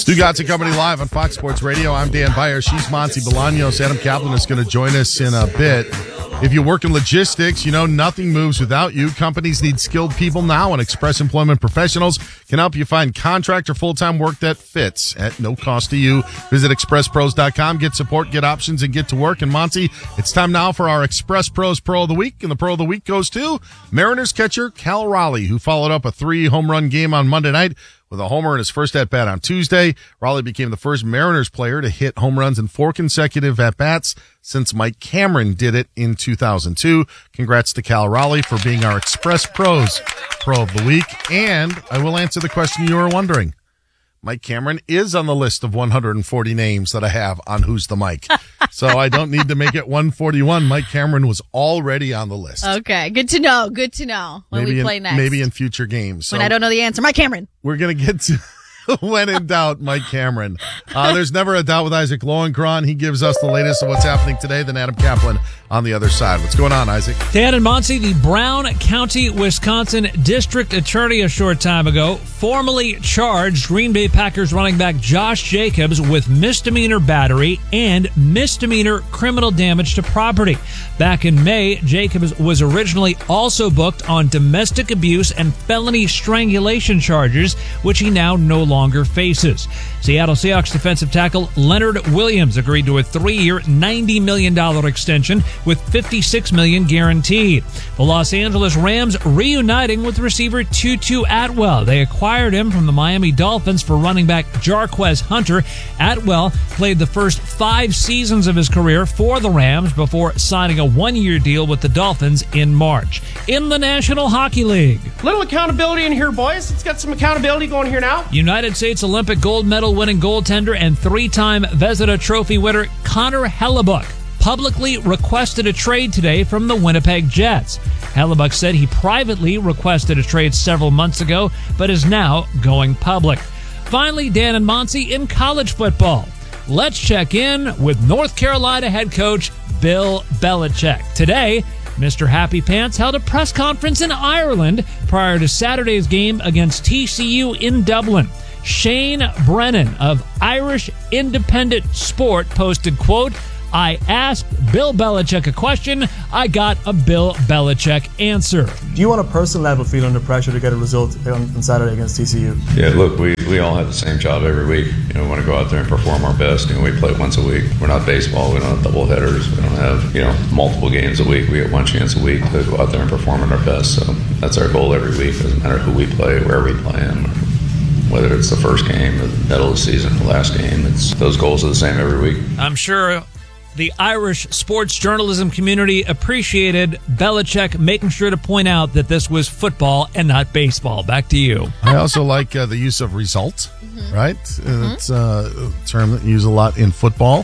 Dugazzi Company live on Fox Sports Radio. I'm Dan Beyer. She's Monty Bolaños. Adam Kaplan is going to join us in a bit. If you work in logistics, you know nothing moves without you. Companies need skilled people now, and Express Employment Professionals can help you find contract or full-time work that fits at no cost to you. Visit expresspros.com, get support, get options, and get to work. And Monty, it's time now for our Express Pros Pro of the Week, and the Pro of the Week goes to Mariners catcher Cal Raleigh, who followed up a 3-home-run game on Monday night with a homer in his first at-bat on Tuesday. Raleigh became the first Mariners player to hit home runs in 4 consecutive at-bats since Mike Cameron did it in 2002. Congrats to Cal Raleigh for being our Express Pros Pro of the Week. And I will answer the question you were wondering. Mike Cameron is on the list of 140 names that I have on Who's the Mike. So I don't need to make it 141. Mike Cameron was already on the list. Okay, good to know. Good to know when we play next. Maybe in future games. So when I don't know the answer. Mike Cameron. We're going to get to when in doubt, Mike Cameron. There's never a doubt with Isaac Lowenkron. He gives us the latest of what's happening today. Then Adam Kaplan on the other side. What's going on, Isaac? Dan and Monty, the Brown County, Wisconsin District Attorney a short time ago formally charged Green Bay Packers running back Josh Jacobs with misdemeanor battery and misdemeanor criminal damage to property. Back in May, Jacobs was originally also booked on domestic abuse and felony strangulation charges, which he now no longer faces. Seattle Seahawks defensive tackle Leonard Williams agreed to a 3-year, $90 million extension with $56 million guaranteed. The Los Angeles Rams reuniting with receiver Tutu Atwell. They acquired him from the Miami Dolphins for running back Jarquez Hunter. Atwell played the first 5 seasons of his career for the Rams before signing a 1-year deal with the Dolphins in March. In the National Hockey League, little accountability in here, boys. Let's get some accountability going here now. United States Olympic gold medal winning goaltender and 3-time Vezina Trophy winner Connor Hellebuyck publicly requested a trade today from the Winnipeg Jets. Hellebuyck said he privately requested a trade several months ago, but is now going public. Finally, Dan and Monty in college football. Let's check in with North Carolina head coach Bill Belichick. Today, Mr. Happy Pants held a press conference in Ireland prior to Saturday's game against TCU in Dublin. Shane Brennan of Irish Independent Sport posted, quote, "I asked Bill Belichick a question. I got a Bill Belichick answer." Do you on a personal level feel under pressure to get a result on Saturday against TCU? Yeah, look, we all have the same job every week. We want to go out there and perform our best. We play once a week. We're not baseball. We don't have double headers. We don't have, multiple games a week. We have one chance a week to go out there and perform at our best. So that's our goal every week. Doesn't matter who we play, where we play them, whether it's the first game, the middle of the season, the last game. Those goals are the same every week. I'm sure the Irish sports journalism community appreciated Belichick making sure to point out that this was football and not baseball. Back to you. I also like the use of result, right? It's a term that you use a lot in football.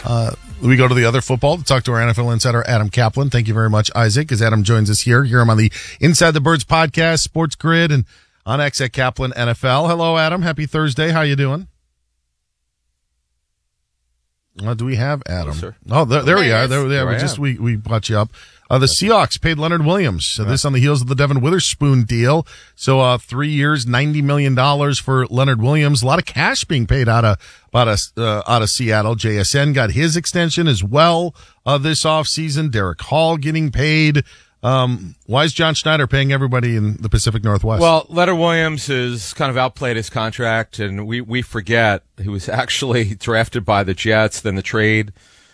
We go to the other football to talk to our NFL insider, Adam Kaplan. Thank you very much, Isaac, as Adam joins us here. Hear him on the Inside the Birds podcast, Sports Grid, and on X at Kaplan NFL. Hello, Adam. Happy Thursday. How you doing? Do we have Adam? Hello, there we are. We brought you up. The Seahawks paid Leonard Williams. This on the heels of the Devin Witherspoon deal. So 3 years, $90 million for Leonard Williams. A lot of cash being paid out of Seattle. JSN got his extension as well this offseason. Derek Hall getting paid. Why is John Schneider paying everybody in the Pacific Northwest? Well, Leonard Williams has kind of outplayed his contract, and we forget he was actually drafted by the Jets, then the trade,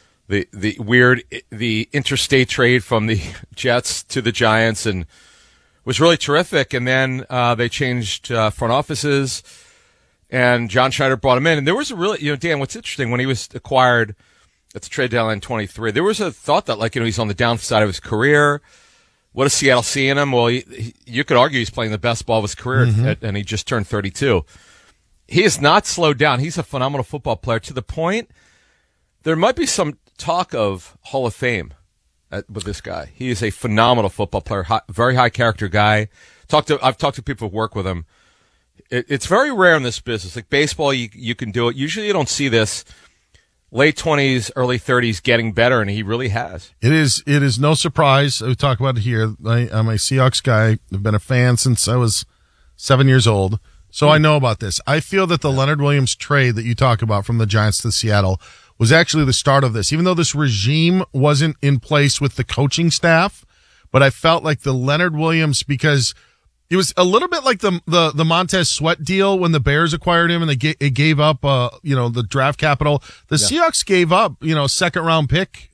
the interstate trade from the Jets to the Giants, and was really terrific. And then they changed front offices, and John Schneider brought him in. And there was a really, Dan, what's interesting, when he was acquired at the trade deadline in 23, there was a thought that, he's on the downside of his career. What does Seattle see in him? Well, you could argue he's playing the best ball of his career, and he just turned 32. He has not slowed down. He's a phenomenal football player to the point there might be some talk of Hall of Fame with this guy. He is a phenomenal football player, very high character guy. I've talked to people who work with him. It's very rare in this business. Like baseball, you can do it. Usually you don't see this. Late 20s, early 30s, getting better, and he really has. It is no surprise. We talk about it here. I'm a Seahawks guy. I've been a fan since I was 7 years old. so I know about this. I feel that the Leonard Williams trade that you talk about from the Giants to Seattle was actually the start of this, even though this regime wasn't in place with the coaching staff. But I felt like the Leonard Williams, because it was a little bit like the Montez Sweat deal when the Bears acquired him and it gave up, the draft capital. The Seahawks gave up, second round pick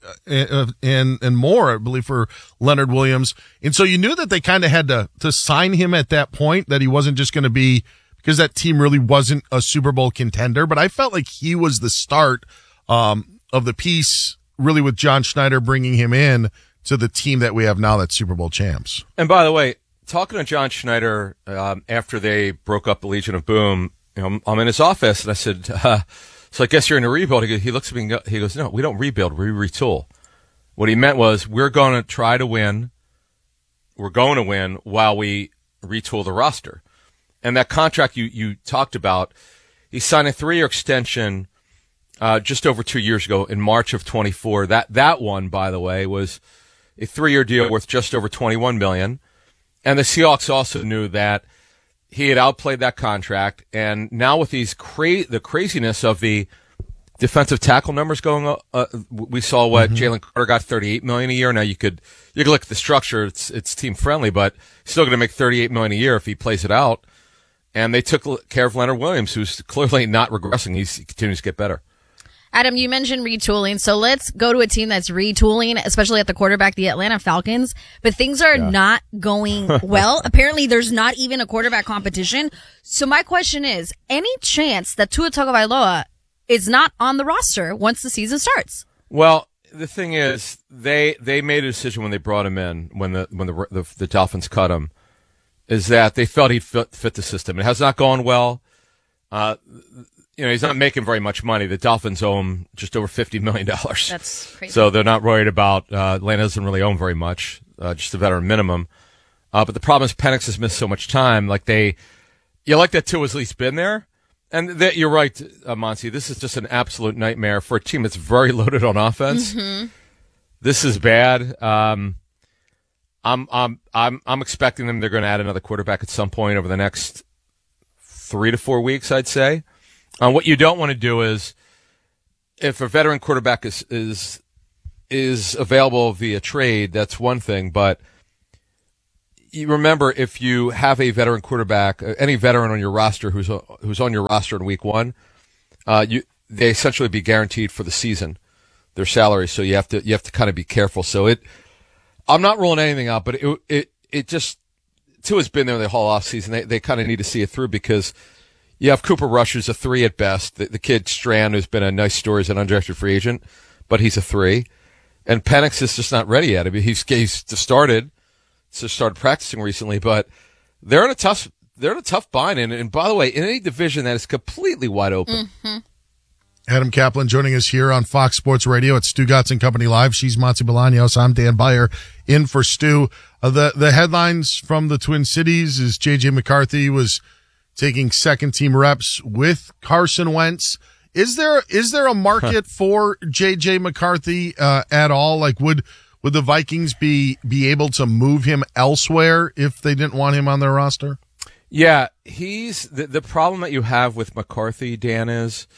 and more, I believe, for Leonard Williams. And so you knew that they kind of had to sign him at that point, that he wasn't just going to be, because that team really wasn't a Super Bowl contender. But I felt like he was the start of the piece, really, with John Schneider bringing him in to the team that we have now that's Super Bowl champs. And by the way, talking to John Schneider after they broke up the Legion of Boom, I'm in his office, and I said, so I guess you're in a rebuild. He looks at me and he goes, no, we don't rebuild, we retool. What he meant was, we're going to try to win. We're going to win while we retool the roster. And that contract you talked about, he signed a 3-year extension just over 2 years ago in March of 24. That one, by the way, was a 3-year deal worth just over $21 million. And the Seahawks also knew that he had outplayed that contract. And now with these the craziness of the defensive tackle numbers going up, we saw what Jalen Carter got $38 million a year. Now you could look at the structure; it's team friendly, but he's still going to make $38 million a year if he plays it out. And they took care of Leonard Williams, who's clearly not regressing; he continues to get better. Adam, you mentioned retooling, so let's go to a team that's retooling, especially at the quarterback, the Atlanta Falcons. But things are not going well. Apparently, there's not even a quarterback competition. So my question is, any chance that Tua Tagovailoa is not on the roster once the season starts? Well, the thing is, they made a decision when they brought him in, when the Dolphins cut him, is that they felt he'd fit the system. It has not gone well. He's not making very much money. The Dolphins owe him just over $50 million. That's crazy. So they're not worried about, Atlanta doesn't really owe him very much, just a veteran minimum. But the problem is Penix has missed so much time. Like that Tua's at least been there. And you're right, Monty, this is just an absolute nightmare for a team that's very loaded on offense. Mm-hmm. This is bad. I'm expecting them, they're going to add another quarterback at some point over the next 3 to 4 weeks, I'd say. What you don't want to do is, if a veteran quarterback is available via trade, that's one thing. But you remember, if you have a veteran quarterback, any veteran on your roster who's on your roster in week 1, they essentially be guaranteed for the season, their salary. So you have to kind of be careful. So I'm not ruling anything out, but it just, Tua's been there the whole offseason. They kind of need to see it through, because you have Cooper Rush, who's a 3 at best. The kid Strand, who's been a nice story as an undrafted free agent, but he's a 3. And Penix is just not ready yet. I mean, he's started practicing recently, but they're in a tough bind. And by the way, in any division that is completely wide open. Mm-hmm. Adam Kaplan joining us here on Fox Sports Radio at Stugotz and Company Live. She's Monty Bolaños. I'm Dan Beyer in for Stu. The headlines from the Twin Cities is J.J. McCarthy was taking second team reps with Carson Wentz. Is there a market for J.J. McCarthy at all? Like, would the Vikings be able to move him elsewhere if they didn't want him on their roster? Yeah, he's the problem that you have with McCarthy, Dan, is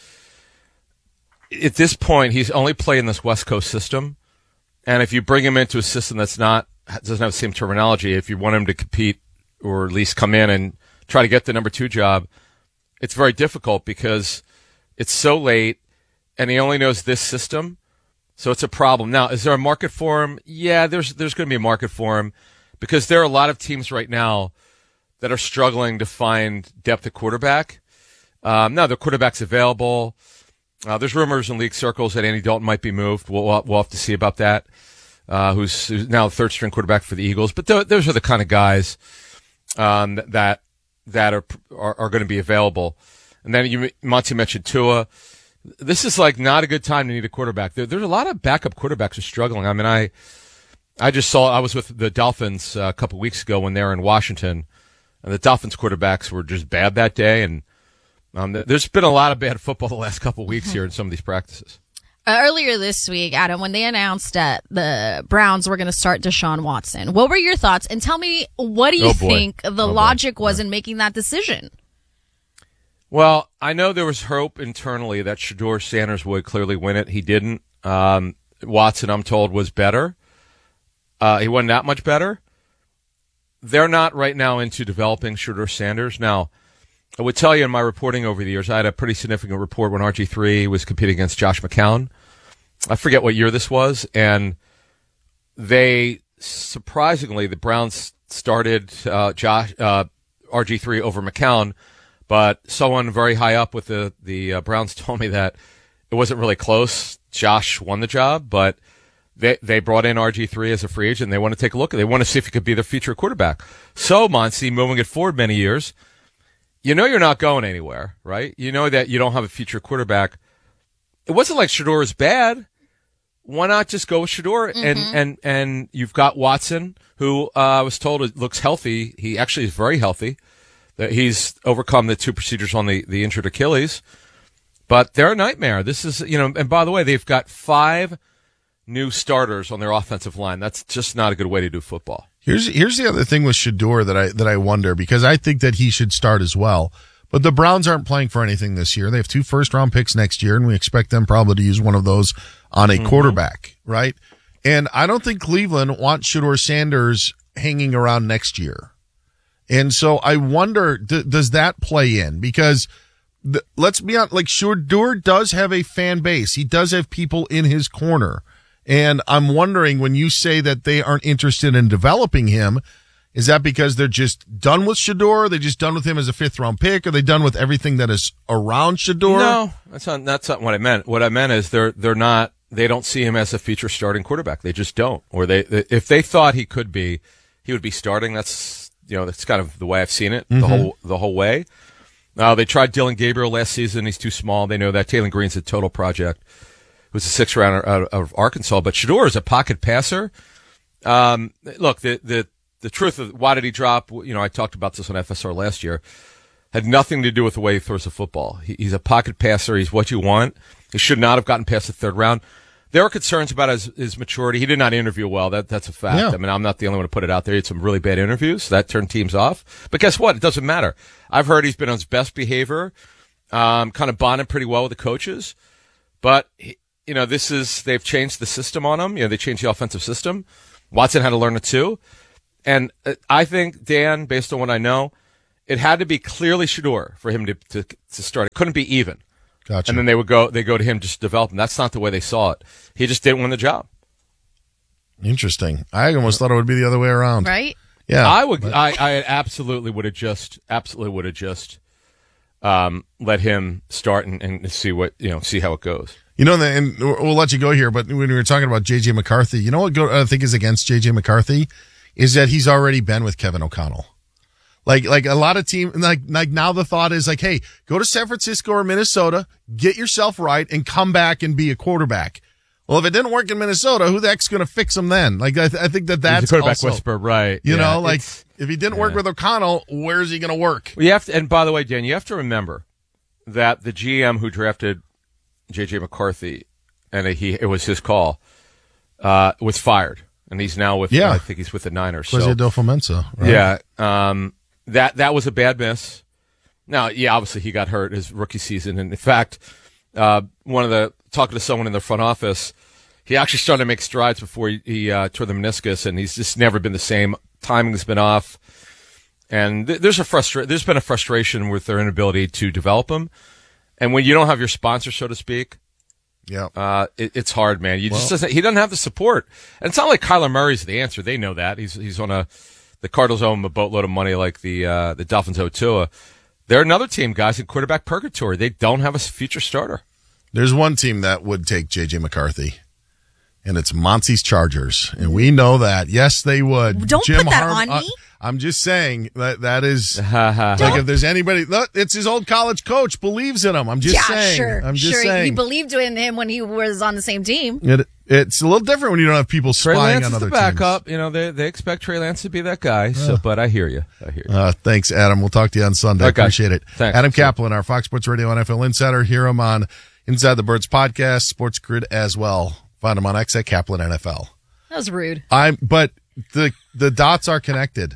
at this point he's only playing this West Coast system, and if you bring him into a system doesn't have the same terminology, if you want him to compete or at least come in and try to get the number 2 job, it's very difficult because it's so late and he only knows this system. So it's a problem. Now, is there a market for him? Yeah, there's going to be a market for him, because there are a lot of teams right now that are struggling to find depth at quarterback. Now, the quarterback's available. There's rumors in league circles that Andy Dalton might be moved. We'll have to see about that, who's now the third string quarterback for the Eagles. But those are the kind of guys that are going to be available. And then Monty mentioned Tua. This is like not a good time to need a quarterback. There's a lot of backup quarterbacks who are struggling. I mean, I was with the Dolphins a couple weeks ago when they were in Washington, and the Dolphins quarterbacks were just bad that day. And there's been a lot of bad football the last couple weeks here in some of these practices. Earlier this week, Adam, when they announced that the Browns were going to start Deshaun Watson, what were your thoughts? And tell me, what do you think the logic was in making that decision? Well, I know there was hope internally that Shedeur Sanders would clearly win it. He didn't. Watson, I'm told, was better. He wasn't that much better. They're not right now into developing Shedeur Sanders. Now, I would tell you in my reporting over the years, I had a pretty significant report when RG3 was competing against Josh McCown. I forget what year this was, and they, surprisingly, the Browns started RG3 over McCown, but someone very high up with the Browns told me that it wasn't really close. Josh won the job, but they brought in RG3 as a free agent. They want to take a look. They want to see if he could be their future quarterback. So, Monty, moving it forward many years, you know you're not going anywhere, right? You know that you don't have a future quarterback. It wasn't like Shedeur is bad. Why not just go with Shedeur? And you've got Watson, who I was told looks healthy. He actually is very healthy. That he's overcome the 2 procedures on the injured Achilles. But they're a nightmare. This is, and by the way, they've got 5 new starters on their offensive line. That's just not a good way to do football. Here's the other thing with Shedeur that I wonder, because I think that he should start as well. But the Browns aren't playing for anything this year. They have 2 first-round picks next year, and we expect them probably to use one of those on a quarterback, right? And I don't think Cleveland wants Shedeur Sanders hanging around next year. And so I wonder, does that play in? Because let's be honest, like Shedeur does have a fan base. He does have people in his corner. And I'm wondering, when you say that they aren't interested in developing him, is that because they're just done with Shedeur? Are they just done with him as a 5th-round pick? Are they done with everything that is around Shedeur? No, that's not what I meant. What I meant is they're not. They don't see him as a future starting quarterback. They just don't. Or if they thought he would be starting. That's kind of the way I've seen it the whole way. They tried Dylan Gabriel last season. He's too small. They know that. Taylor Green's a total project. It was a 6th rounder out of Arkansas, but Shedeur is a pocket passer. Look, the truth of why did he drop? I talked about this on FSR last year. Had nothing to do with the way he throws the football. He's a pocket passer. He's what you want. He should not have gotten past the 3rd round. There are concerns about his maturity. He did not interview well. That's a fact. Yeah. I mean, I'm not the only one to put it out there. He had some really bad interviews. That turned teams off. But guess what? It doesn't matter. I've heard he's been on his best behavior, kind of bonded pretty well with the coaches. But, they've changed the system on him. They changed the offensive system. Watson had to learn it too. And I think, Dan, based on what I know, it had to be clearly Shedeur for him to start. It couldn't be even. Gotcha. And then they go to him just to develop him. That's not the way they saw it. He just didn't win the job. Interesting. I almost thought it would be the other way around. Right? Yeah. I absolutely would have just let him start and see how it goes. And we'll let you go here, but when we were talking about J.J. McCarthy, what I think is against J.J. McCarthy is that he's already been with Kevin O'Connell. Like a lot of teams, like now the thought is like, hey, go to San Francisco or Minnesota, get yourself right, and come back and be a quarterback. Well, if it didn't work in Minnesota, who the heck's going to fix him then? Like, I think that's he's a quarterback also, whisperer, right? If he didn't work with O'Connell, where's he going to work? Well, you have to, and by the way, Dan, you have to remember that the GM who drafted J.J. McCarthy, and it was his call, was fired, and he's now with. I think he's with the Niners. Jose Dofomensa. Right? Yeah. That was a bad miss. Now, obviously he got hurt his rookie season, and in fact, talking to someone in the front office, he actually started to make strides before he tore the meniscus, and he's just never been the same. Timing's been off, and there's been a frustration with their inability to develop him, and when you don't have your sponsor, so to speak, it's hard, man. He doesn't have the support, and it's not like Kyler Murray's the answer. They know that he's on the Cardinals owe him a boatload of money, like the Dolphins owe Tua. They're another team, guys, in quarterback purgatory. They don't have a future starter. There's one team that would take J.J. McCarthy, and it's Monty's Chargers, and we know that. Yes, they would. Don't put that on me. I'm just saying that is like if there's anybody, look, it's his old college coach believes in him. I'm just saying. Sure. I'm just saying. He believed in him when he was on the same team. It's a little different when you don't have people spying on other teams. Trey Lance is the backup. They expect Trey Lance to be that guy. But I hear you. Thanks, Adam. We'll talk to you on Sunday. Okay. Appreciate it. Thanks. Adam Kaplan, our Fox Sports Radio NFL Insider. Hear him on Inside the Birds podcast, Sports Grid as well. Find him on X at Kaplan NFL. That was rude. But the dots are connected.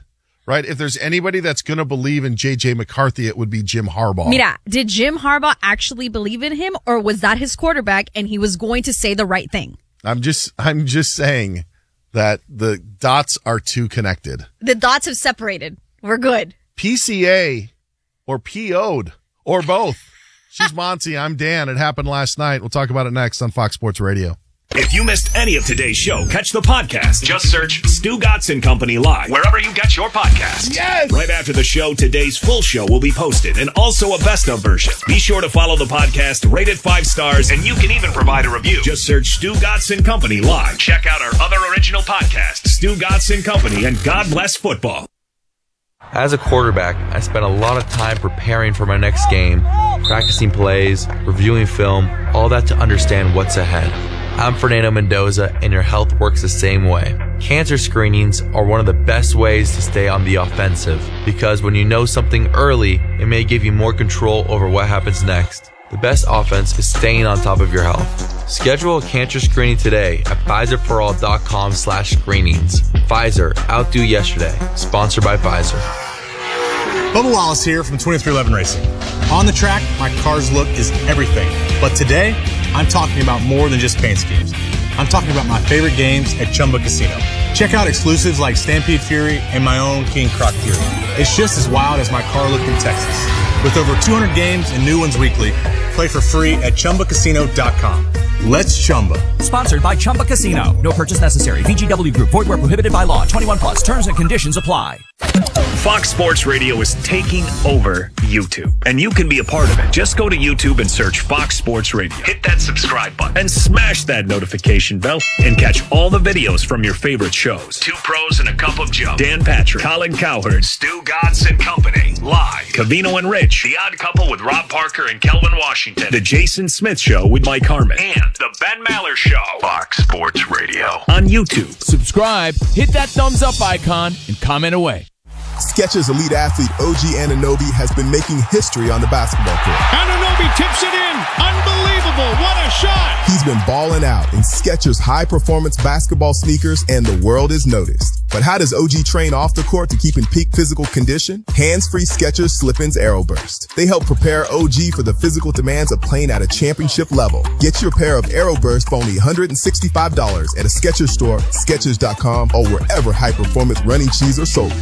right? If there's anybody that's going to believe in J.J. McCarthy, it would be Jim Harbaugh. Mira, did Jim Harbaugh actually believe in him, or was that his quarterback and he was going to say the right thing? I'm just saying that the dots are too connected. The dots have separated. We're good. PCA or PO'd or both. She's Monty. I'm Dan. It happened last night. We'll talk about it next on Fox Sports Radio. If you missed any of today's show, catch the podcast. Just search Stu Gatz and Company Live wherever you get your podcasts. Yes! Right after the show, today's full show will be posted and also a best of version. Be sure to follow the podcast, rate it 5 stars, and you can even provide a review. Just search Stu Gatz and Company Live. Check out our other original podcasts, Stu Gatz and Company and God Bless Football. As a quarterback, I spent a lot of time preparing for my next game, practicing plays, reviewing film, all that to understand what's ahead. I'm Fernando Mendoza, and your health works the same way. Cancer screenings are one of the best ways to stay on the offensive, because when you know something early, it may give you more control over what happens next. The best offense is staying on top of your health. Schedule a cancer screening today at PfizerForAll.com/screenings. Pfizer, outdo yesterday. Sponsored by Pfizer. Bubba Wallace here from 2311 Racing. On the track, my car's look is everything. But today, I'm talking about more than just paint schemes. I'm talking about my favorite games at Chumba Casino. Check out exclusives like Stampede Fury and my own King Croc Fury. It's just as wild as my car look in Texas. With over 200 games and new ones weekly, play for free at ChumbaCasino.com. Let's Chumba. Sponsored by Chumba Casino. No purchase necessary. VGW Group. Void where prohibited by law. 21 plus. Terms and conditions apply. Fox Sports Radio is taking over YouTube, and you can be a part of it. Just go to YouTube and search Fox Sports Radio. Hit that subscribe button and smash that notification bell and catch all the videos from your favorite shows. 2 Pros and a Cup of Joe. Dan Patrick, Colin Cowherd, Stu Gatz and Company. Live. Covino and Rich. The Odd Couple with Rob Parker and Kelvin Washington. The Jason Smith Show with Mike Harmon. And The Ben Maller Show. Fox Sports Radio. On YouTube. Subscribe, hit that thumbs up icon, and comment away. Skechers elite athlete OG Anunoby has been making history on the basketball court. Anunoby tips it in. Unbelievable. What a shot. He's been balling out in Skechers high-performance basketball sneakers, and the world has noticed. But how does OG train off the court to keep in peak physical condition? Hands-free Skechers Slip-ins Aeroburst. They help prepare OG for the physical demands of playing at a championship level. Get your pair of Aeroburst for only $165 at a Skechers store, Skechers.com, or wherever high-performance running shoes are sold.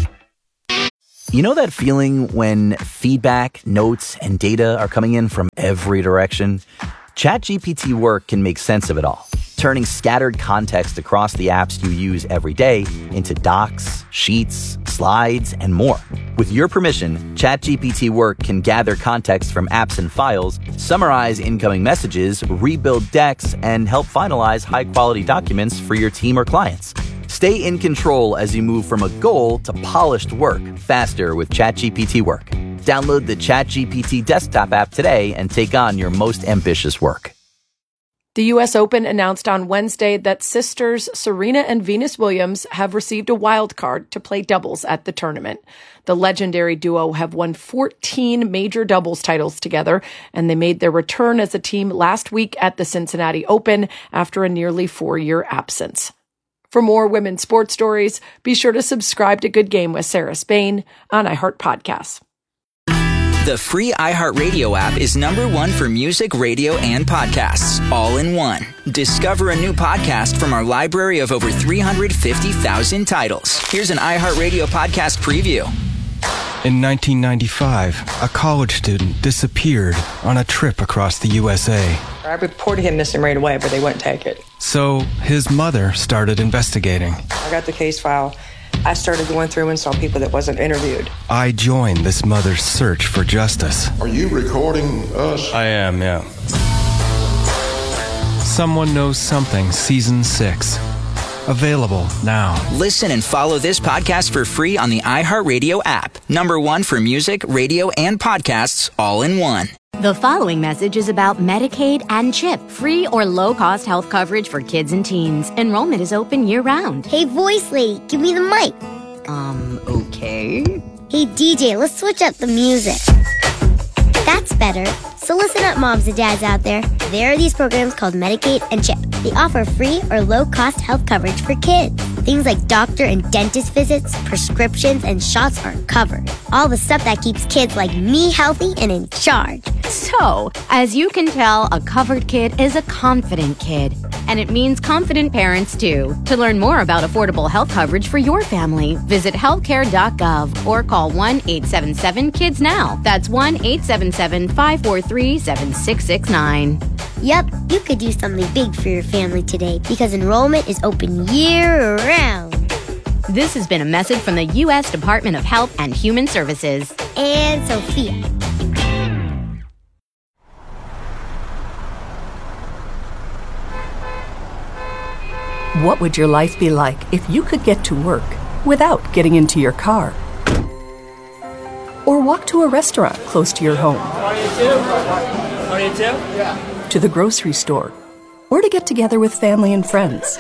You know that feeling when feedback, notes, and data are coming in from every direction? ChatGPT Work can make sense of it all, turning scattered context across the apps you use every day into docs, sheets, slides, and more. With your permission, ChatGPT Work can gather context from apps and files, summarize incoming messages, rebuild decks, and help finalize high-quality documents for your team or clients. Stay in control as you move from a goal to polished work faster with ChatGPT Work. Download the ChatGPT desktop app today and take on your most ambitious work. The U.S. Open announced on Wednesday that sisters Serena and Venus Williams have received a wild card to play doubles at the tournament. The legendary duo have won 14 major doubles titles together, and they made their return as a team last week at the Cincinnati Open after a nearly 4-year absence. For more women's sports stories, be sure to subscribe to Good Game with Sarah Spain on iHeart Podcasts. The free iHeartRadio app is #1 for music, radio, and podcasts, all in one. Discover a new podcast from our library of over 350,000 titles. Here's an iHeartRadio podcast preview. In 1995, a college student disappeared on a trip across the USA. I reported him missing right away, but they wouldn't take it. So his mother started investigating. I got the case file. I started going through and saw people that wasn't interviewed. I joined this mother's search for justice. Are you recording us? I am, yeah. Someone Knows Something, Season 6. Available now. Listen and follow this podcast for free on the iHeartRadio app. #1 for music, radio, and podcasts, all in one. The following message is about Medicaid and CHIP, free or low-cost health coverage for kids and teens. Enrollment is open year-round. Hey, voice lady, give me the mic. Okay. Hey, DJ, let's switch up the music. That's better. So listen up, moms and dads out there. There are these programs called Medicaid and CHIP. They offer free or low-cost health coverage for kids. Things like doctor and dentist visits, prescriptions, and shots are covered. All the stuff that keeps kids like me healthy and in charge. So, as you can tell, a covered kid is a confident kid. And it means confident parents, too. To learn more about affordable health coverage for your family, visit healthcare.gov or call 1-877-KIDS-NOW. That's 1-877-543-7669. Yep, you could do something big for your family today because enrollment is open year-round. This has been a message from the U.S. Department of Health and Human Services. And Sophia. What would your life be like if you could get to work without getting into your car? Or walk to a restaurant close to your home? 22? Yeah. To the grocery store? Or to get together with family and friends?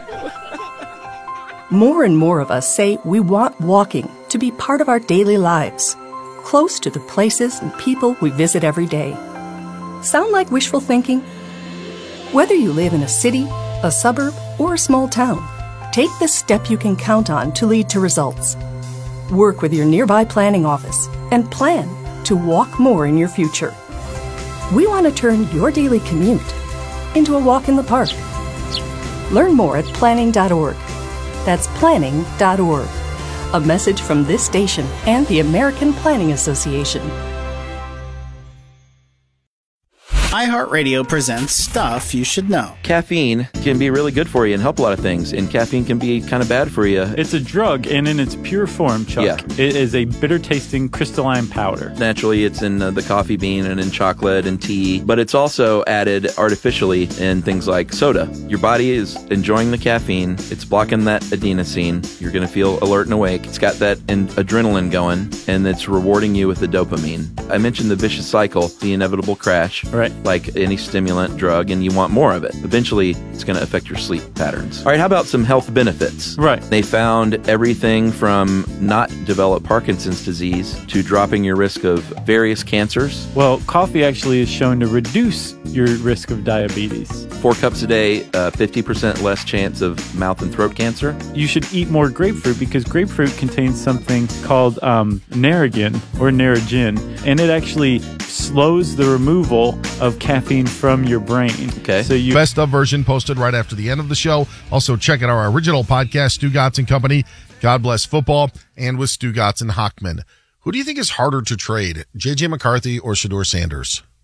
More and more of us say we want walking to be part of our daily lives, close to the places and people we visit every day. Sound like wishful thinking? Whether you live in a city, a suburb, or a small town, take the step you can count on to lead to results. Work with your nearby planning office and plan to walk more in your future. We want to turn your daily commute into a walk in the park. Learn more at planning.org. That's planning.org. A message from this station and the American Planning Association. iHeartRadio presents Stuff You Should Know. Caffeine can be really good for you and help a lot of things, and caffeine can be kind of bad for you. It's a drug, and in its pure form, Chuck, it is a bitter-tasting crystalline powder. Naturally, it's in the coffee bean and in chocolate and tea, but it's also added artificially in things like soda. Your body is enjoying the caffeine. It's blocking that adenosine. You're going to feel alert and awake. It's got that adrenaline going, and it's rewarding you with the dopamine. I mentioned the vicious cycle, the inevitable crash. Right. Like any stimulant drug, and you want more of it. Eventually, it's going to affect your sleep patterns. All right, how about some health benefits? Right. They found everything from not develop Parkinson's disease to dropping your risk of various cancers. Well, coffee actually is shown to reduce your risk of diabetes. 4 cups a day, 50% less chance of mouth and throat cancer. You should eat more grapefruit because grapefruit contains something called Narragin or Narragin, and it actually slows the removal of caffeine from your brain. Okay. So you best of version posted right after the end of the show. Also check out our original podcast, Stugotz and Company, God Bless Football, and with Stugotz and Hockman. Who do you think is harder to trade, J.J. McCarthy or Shedeur Sanders?